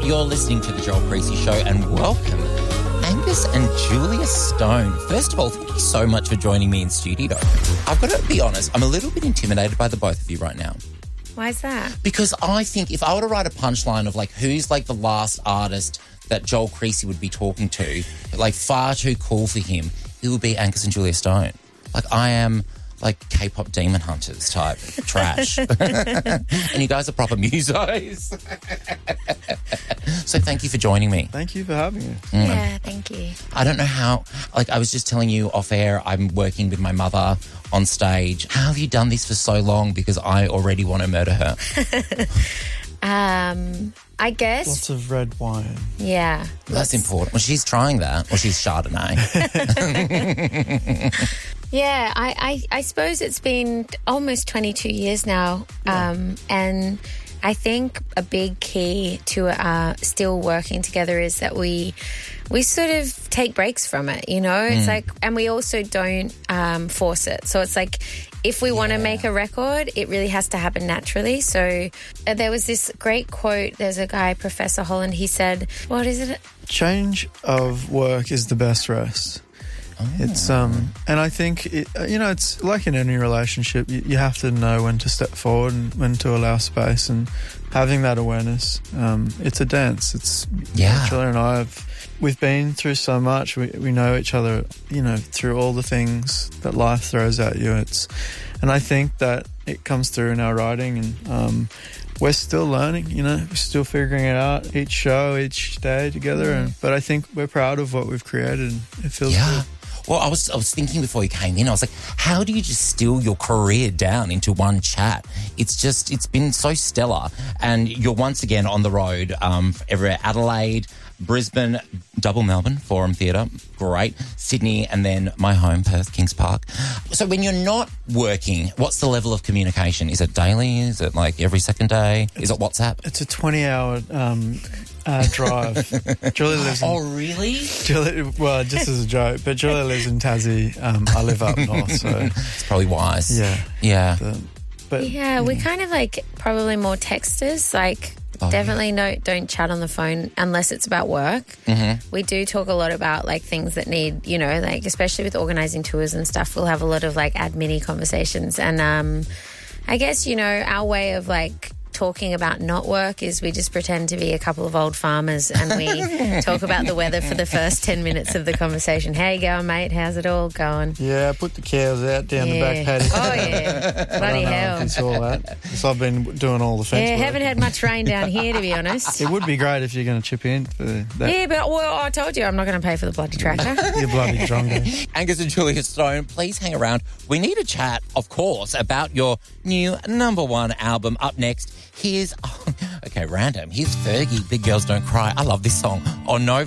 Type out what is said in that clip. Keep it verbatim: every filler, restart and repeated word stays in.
You're listening to The Joel Creasy Show, and welcome, Angus and Julia Stone. First of all, thank you so much for joining me in studio. I've got to be honest, I'm a little bit intimidated by the both of you right now. Why is that? Because I think if I were to write a punchline of, like, who's, like, the last artist that Joel Creasy would be talking to, like, far too cool for him, it would be Angus and Julia Stone. Like, I am... like K-pop demon hunters type trash. And you guys are proper musos. So thank you for joining me. Thank you for having me. Mm. Yeah, thank you. I don't know how, like I was just telling you off air, I'm working with my mother on stage. How have you done this for so long? Because I already want to murder her. um, I guess. Lots of red wine. Yeah. That's important. Well, she's trying that. Or she's Chardonnay. Yeah, I, I, I suppose it's been almost twenty-two years now. Yeah. Um, and I think a big key to uh, still working together is that we we sort of take breaks from it, you know? It's Mm. like, and we also don't um, force it. So it's like, if we want to Yeah. make a record, it really has to happen naturally. So uh, there was this great quote. There's a guy, Professor Holland, he said, what is it? Change of work is the best rest. Oh. It's um, and I think it, you know, it's like in any relationship, you, you have to know when to step forward and when to allow space, and having that awareness. Um, it's a dance. It's Yeah. Julia and I have we've been through so much. We we know each other, you know, through all the things that life throws at you. It's, and I think that it comes through in our writing, and um, we're still learning. You know, we're still figuring it out each show, each day together. Mm. And but I think we're proud of what we've created. And it feels Yeah. good. Well, I was I was thinking before you came in, I was like, how do you just distill your career down into one chat? It's just, it's been so stellar. And you're once again on the road, um, everywhere, Adelaide, Brisbane, double Melbourne, Forum Theatre, great, Sydney, and then my home, Perth, Kings Park. So when you're not working, what's the level of communication? Is it daily? Is it like every second day? Is it WhatsApp? It's a twenty-hour um, uh, drive. Julia lives in... Oh, really? Julia, well, just as a joke, but Julia lives in Tassie. Um, I live up north, so... It's probably wise. Yeah. Yeah. The, but Yeah, we're kind of like probably more texters. Like, Oh, definitely no, don't chat on the phone unless it's about work. Mm-hmm. We do talk a lot about like things that need, you know, like especially with organising tours and stuff. We'll have a lot of like admin-y conversations, and um, I guess you know our way of like talking about not work is we just pretend to be a couple of old farmers and we talk about the weather for the first ten minutes of the conversation. How you going, mate? How's it all going? yeah, put the cows out down the back Yeah. paddock. Oh yeah, I bloody don't know hell. if it's all that. So I've been doing all the fence Yeah, work. haven't had much rain down here, to be honest. It would be great if you're going to chip in for that. Yeah, but well, I told you I'm not going to pay for the bloody tractor. You bloody drongo. Angus and Julia Stone, please hang around. We need a chat, of course, about your new number one album. Up next, here's, oh, okay, random. Here's Fergie, Big Girls Don't Cry. I love this song on Nova.